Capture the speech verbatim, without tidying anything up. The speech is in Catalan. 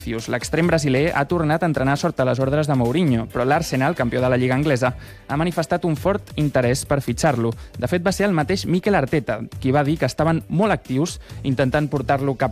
L'extrem brasiler ha tornat a entrenar sota les ordres de Mourinho, però l'Arsenal, campió de la Lliga anglesa, ha manifestat un fort interès per fitxar-lo. De fet, va ser el mateix Mikel Arteta qui va dir que estaven molt actius intentant portar-lo cap